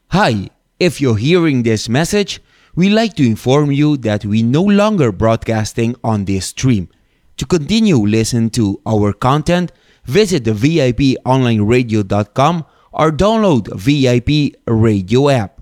Hi, if you're hearing this message, we'd like to inform you that we no longer broadcasting on this stream. To continue listening to our content, visit the VIPonlineradio.com or download VIP Radio app.